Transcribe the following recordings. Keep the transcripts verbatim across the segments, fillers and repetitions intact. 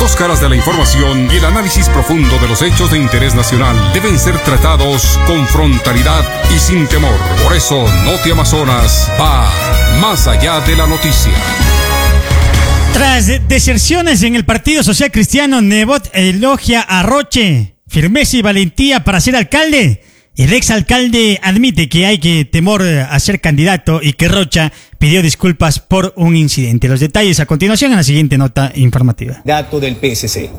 dos caras de la información y el análisis profundo de los hechos de interés nacional deben ser tratados con frontalidad y sin temor. Por eso, Noti Amazonas va más allá de la noticia. Tras deserciones en el Partido Social Cristiano, Nebot elogia a Roche. Firmeza y valentía para ser alcalde. El exalcalde admite que hay que temor a ser candidato y que Rocha pidió disculpas por un incidente. Los detalles a continuación en la siguiente nota informativa. Dato del P S C.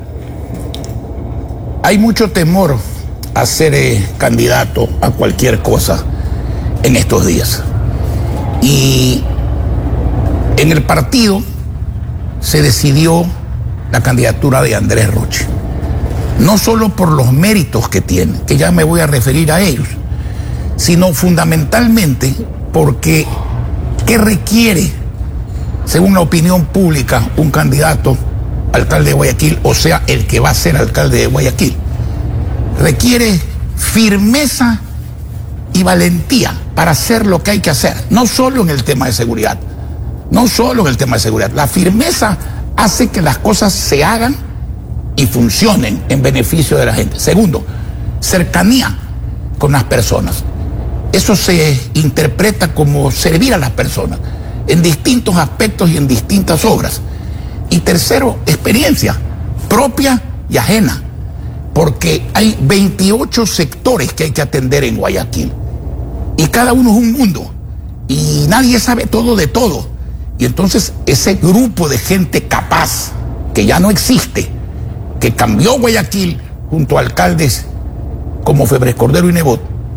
Hay mucho temor a ser eh, candidato a cualquier cosa en estos días. Y en el partido se decidió la candidatura de Andrés Roche. No solo por los méritos que tiene, que ya me voy a referir a ellos, sino fundamentalmente porque ¿qué requiere, según la opinión pública, un candidato alcalde de Guayaquil, o sea, el que va a ser alcalde de Guayaquil? Requiere firmeza y valentía para hacer lo que hay que hacer, no solo en el tema de seguridad, no solo en el tema de seguridad. La firmeza hace que las cosas se hagan y funcionen en beneficio de la gente. Segundo, cercanía con las personas. Eso se interpreta como servir a las personas en distintos aspectos y en distintas obras. Y tercero, experiencia propia y ajena, porque hay veintiocho sectores que hay que atender en Guayaquil y cada uno es un mundo y nadie sabe todo de todo. Y entonces ese grupo de gente capaz que ya no existe, que cambió Guayaquil junto a alcaldes como Febres Cordero y Nebot,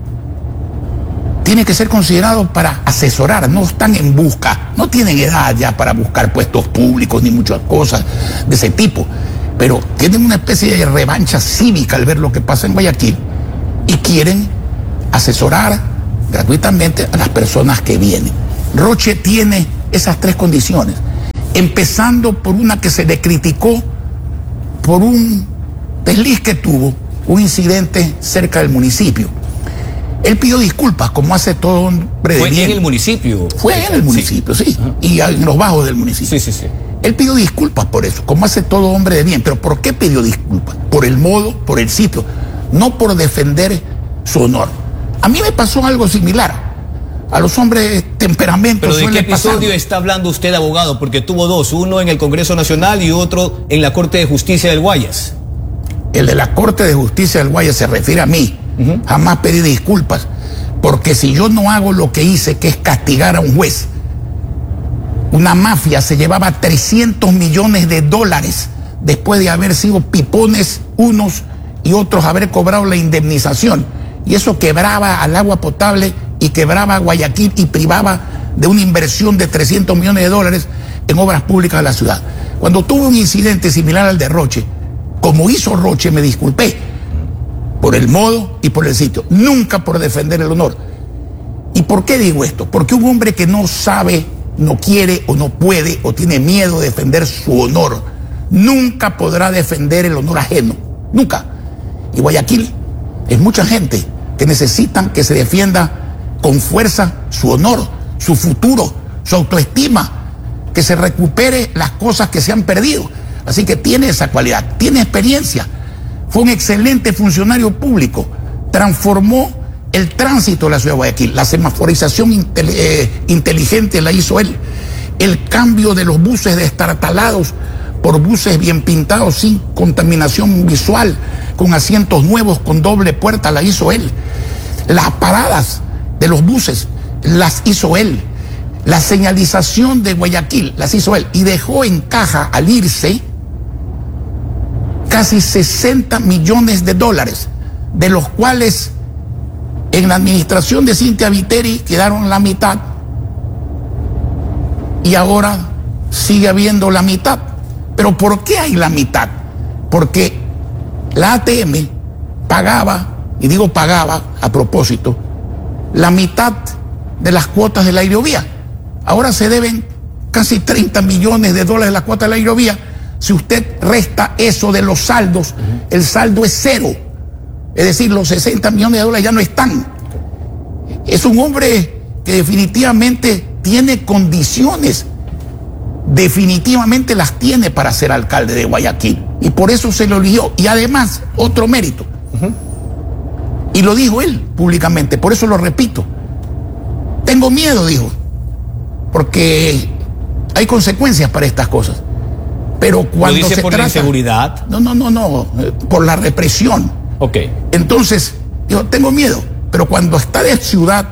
tiene que ser considerado para asesorar. No están en busca, no tienen edad ya para buscar puestos públicos ni muchas cosas de ese tipo, pero tienen una especie de revancha cívica al ver lo que pasa en Guayaquil y quieren asesorar gratuitamente a las personas que vienen. Roche tiene esas tres condiciones, empezando por una que se le criticó por un desliz que tuvo, un incidente cerca del municipio. Él pidió disculpas, como hace todo hombre de bien. ¿Fue en el municipio? Fue en el municipio, sí, sí. Y en los bajos del municipio. Sí, sí, sí. Él pidió disculpas por eso, como hace todo hombre de bien. ¿Pero por qué pidió disculpas? Por el modo, por el sitio, no por defender su honor. A mí me pasó algo similar. A los hombres temperamentos. ¿Pero de qué episodio pasar. está hablando usted, abogado? Porque tuvo dos, uno en el Congreso Nacional y otro en la Corte de Justicia del Guayas. El de la Corte de Justicia del Guayas se refiere a mí. Uh-huh. Jamás pedí disculpas, porque si yo no hago lo que hice, que es castigar a un juez, una mafia se llevaba trescientos millones de dólares después de haber sido pipones unos y otros haber cobrado la indemnización, y eso quebraba al agua potable y quebraba a Guayaquil y privaba de una inversión de trescientos millones de dólares en obras públicas de la ciudad. Cuando tuve un incidente similar al de Roche, como hizo Roche, me disculpé por el modo y por el sitio, nunca por defender el honor. ¿Y por qué digo esto? Porque un hombre que no sabe, no quiere o no puede o tiene miedo de defender su honor, nunca podrá defender el honor ajeno, nunca. Y Guayaquil es mucha gente que necesitan que se defienda con fuerza su honor, su futuro, su autoestima, que se recupere las cosas que se han perdido. Así que tiene esa cualidad, tiene experiencia, fue un excelente funcionario público, transformó el tránsito de la ciudad de Guayaquil, la semaforización intel eh, inteligente la hizo él, el cambio de los buses destartalados por buses bien pintados, sin contaminación visual, con asientos nuevos, con doble puerta, la hizo él. Las paradas de los buses las hizo él. La señalización de Guayaquil las hizo él. Y dejó en caja al irse casi sesenta millones de dólares, de los cuales en la administración de Cintia Viteri quedaron la mitad. Y ahora sigue habiendo la mitad. ¿Pero por qué hay la mitad? Porque la A T M pagaba, y digo pagaba a propósito, la mitad de las cuotas de la aerovía. Ahora se deben casi treinta millones de dólares de la cuota de la aerovía. Si usted resta eso de los saldos, uh-huh. el saldo es cero. Es decir, los sesenta millones de dólares ya no están. Es un hombre que definitivamente tiene condiciones definitivamente las tiene para ser alcalde de Guayaquil. Y por eso se lo eligió. Y además, otro mérito. Uh-huh. Y lo dijo él públicamente, por eso lo repito. Tengo miedo, dijo, porque hay consecuencias para estas cosas. Pero cuando ¿Lo dice se por trata, la inseguridad? No, no, no, no, por la represión. Ok. Entonces, yo tengo miedo, pero cuando está de ciudad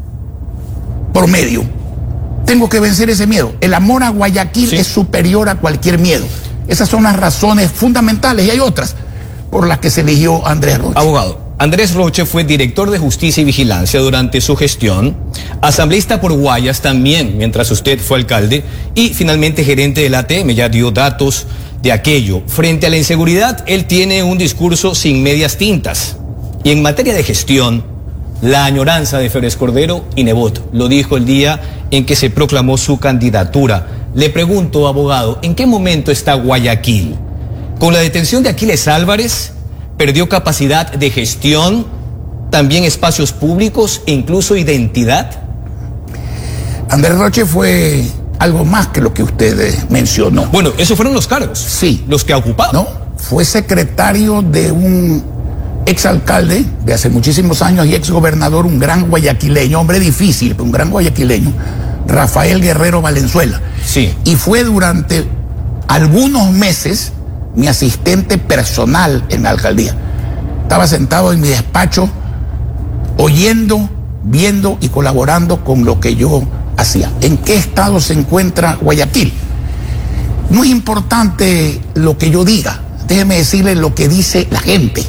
por medio, tengo que vencer ese miedo. El amor a Guayaquil, sí, es superior a cualquier miedo. Esas son las razones fundamentales, y hay otras por las que se eligió a Andrés Roche. Abogado, Andrés Roche fue director de Justicia y Vigilancia durante su gestión, asambleísta por Guayas también mientras usted fue alcalde, y finalmente gerente del A T M. Ya dio datos de aquello. Frente a la inseguridad, él tiene un discurso sin medias tintas. Y en materia de gestión, la añoranza de Febres Cordero y Nebot, lo dijo el día en que se proclamó su candidatura. Le pregunto, abogado, ¿en qué momento está Guayaquil? Con la detención de Aquiles Álvarez, perdió capacidad de gestión, también espacios públicos e incluso identidad. Andrés Roche fue algo más que lo que usted mencionó. Bueno, esos fueron los cargos. Sí. Los que ha ocupado. No, fue secretario de un exalcalde de hace muchísimos años y exgobernador, un gran guayaquileño, hombre difícil, pero un gran guayaquileño, Rafael Guerrero Valenzuela. Sí. Y fue durante algunos meses mi asistente personal en la alcaldía. Estaba sentado en mi despacho, oyendo, viendo y colaborando con lo que yo hacía. ¿En qué estado se encuentra Guayaquil? No es importante lo que yo diga, déjeme decirle lo que dice la gente.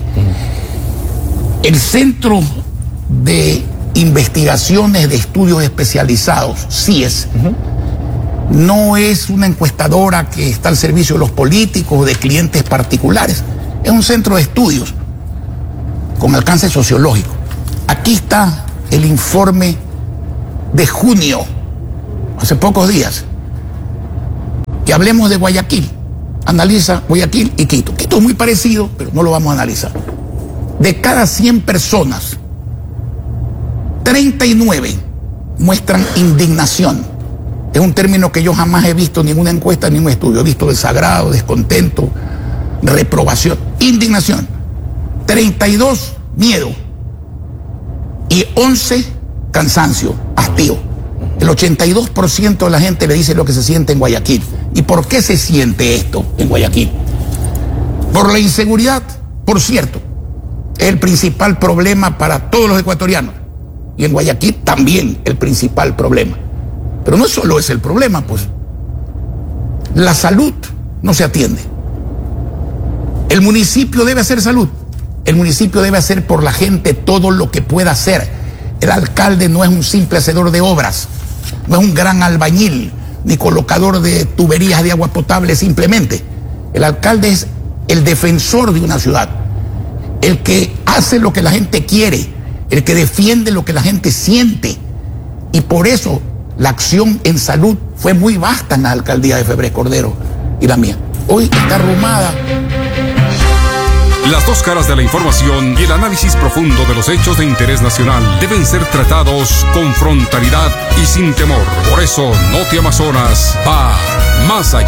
El Centro de Investigaciones de Estudios Especializados, C I E S, uh-huh, no es una encuestadora que está al servicio de los políticos o de clientes particulares. Es un centro de estudios con alcance sociológico. Aquí está el informe de junio, hace pocos días. Que hablemos de Guayaquil. Analiza Guayaquil y Quito. Quito es muy parecido, pero no lo vamos a analizar. De cada cien personas, treinta y nueve muestran indignación. Es un término que yo jamás he visto en ninguna encuesta, ni un estudio. He visto desagrado, descontento, reprobación, indignación. treinta y dos, miedo. Y once, cansancio, hastío. El ochenta y dos por ciento de la gente le dice lo que se siente en Guayaquil. ¿Y por qué se siente esto en Guayaquil? Por la inseguridad, por cierto. Es el principal problema para todos los ecuatorianos. Y en Guayaquil también el principal problema. Pero no solo es el problema, pues. La salud no se atiende. El municipio debe hacer salud. El municipio debe hacer por la gente todo lo que pueda hacer. El alcalde no es un simple hacedor de obras, no es un gran albañil, ni colocador de tuberías de agua potable simplemente. El alcalde es el defensor de una ciudad, el que hace lo que la gente quiere, el que defiende lo que la gente siente. Y por eso la acción en salud fue muy vasta en la alcaldía de Febres Cordero y la mía. Hoy está arrumada. Las dos caras de la información y el análisis profundo de los hechos de interés nacional deben ser tratados con frontalidad y sin temor. Por eso, Noti Amazonas va más allá.